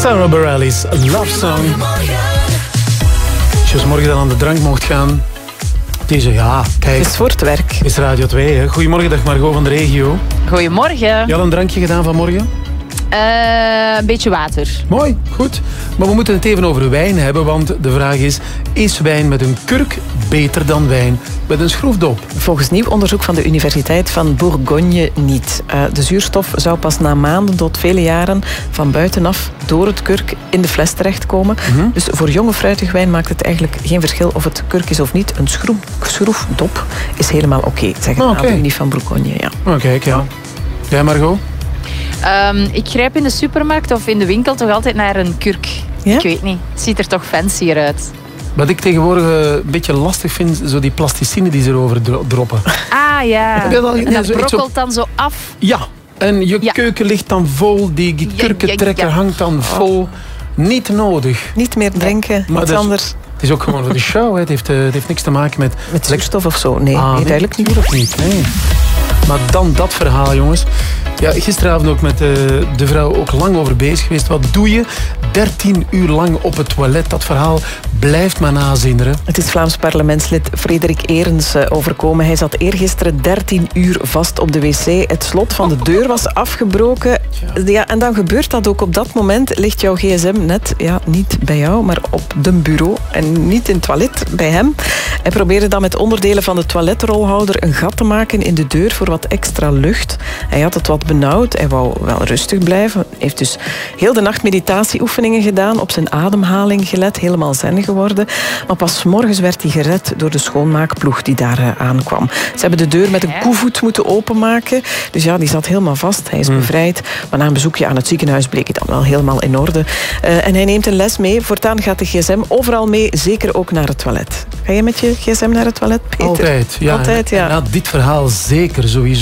Sarah Bareilles Love Song. Als je morgen dan aan de drank mocht gaan. Deze, ja, kijk. Het is voor het werk. Is Radio 2, hè. Goedemorgen, dag Margot van de regio. Goedemorgen. Je had een drankje gedaan vanmorgen? Een beetje water. Mooi, goed. Maar we moeten het even over wijn hebben, want de vraag is wijn met een kurk beter dan wijn met een schroefdop? Volgens nieuw onderzoek van de Universiteit van Bourgogne niet. De zuurstof zou pas na maanden tot vele jaren van buitenaf door het kurk in de fles terechtkomen. Dus voor jonge fruitig wijn maakt het eigenlijk geen verschil of het kurk is of niet. Een schroefdop is helemaal oké, zegt de Unie van Bourgogne. Ja. Kijk, ja. Jij, Margot? Ik grijp in de supermarkt of in de winkel toch altijd naar een kurk. Ja? Ik weet niet. Het ziet er toch fancier uit. Wat ik tegenwoordig een beetje lastig vind, zo die plasticine die ze erover droppen. Ah ja. Heb je dat al- En nee, dat zo- brokkelt dan zo af. Ja, en je keuken ligt dan vol, die kurkentrekker hangt dan vol. Niet nodig. Niet meer drinken, Maar iets dat is- anders. Het is ook gewoon voor de show, hè. Het heeft niks te maken met... Met zuurstof of zo? Nee, Ah, nee, duidelijk niet. Natuurlijk niet, nee. Maar dan dat verhaal, jongens. Ja, gisteravond ook met de vrouw ook lang over bezig geweest. Wat doe je 13 uur lang op het toilet? Dat verhaal blijft maar nazinderen. Het is Vlaams parlementslid Frederik Eerens overkomen. Hij zat eergisteren 13 uur vast op de wc. Het slot van de deur was afgebroken. Ja, en dan gebeurt dat ook. Op dat moment ligt jouw gsm net niet bij jou, maar op de bureau. En niet in het toilet, bij hem. Hij probeerde dan met onderdelen van de toiletrolhouder een gat te maken in de deur voor wat extra lucht. Hij had het wat benauwd. Hij wou wel rustig blijven. Hij heeft dus heel de nacht meditatieoefeningen gedaan, op zijn ademhaling gelet, helemaal zen geworden. Maar pas 's morgens werd hij gered door de schoonmaakploeg die daar aankwam. Ze hebben de deur met een koevoet moeten openmaken. Dus ja, die zat helemaal vast. Hij is bevrijd. Maar na een bezoekje aan het ziekenhuis bleek het dan wel helemaal in orde. En hij neemt een les mee. Voortaan gaat de gsm overal mee, zeker ook naar het toilet. Ga je met je gsm naar het toilet, Peter? Altijd, ja. Altijd, ja. En na dit verhaal zeker, sowieso.